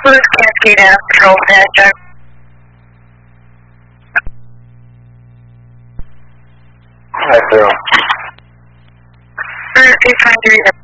Blue Cascade Ave, Patrol Center. Hi, Bill. 223, the